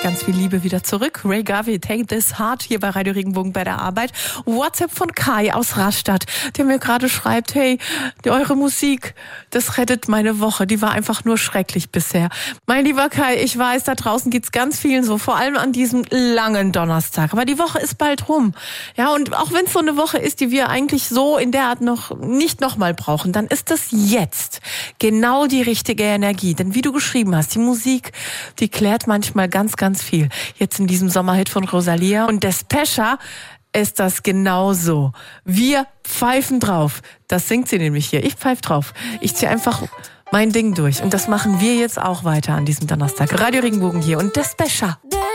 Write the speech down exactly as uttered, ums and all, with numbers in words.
ganz viel Liebe wieder zurück. Ray Garvey, Take This Heart hier bei Radio Regenbogen bei der Arbeit. WhatsApp von Kai aus Rastatt, der mir gerade schreibt, hey, eure Musik, das rettet meine Woche. Die war einfach nur schrecklich bisher. Mein lieber Kai, ich weiß, da draußen geht's ganz vielen so, vor allem an diesem langen Donnerstag. Aber die Woche ist bald rum. Ja, und auch wenn es so eine Woche ist, die wir eigentlich so in der Art noch nicht nochmal brauchen, dann ist das jetzt genau die richtige Energie. Denn wie du geschrieben hast, die Musik, die klärt manchmal ganz, ganz viel. Jetzt in diesem Sommerhit von Rosalia und Despesha ist das genauso. Wir pfeifen drauf. Das singt sie nämlich hier. Ich pfeife drauf. Ich ziehe einfach mein Ding durch. Und das machen wir jetzt auch weiter an diesem Donnerstag. Radio Regenbogen hier und Despesha.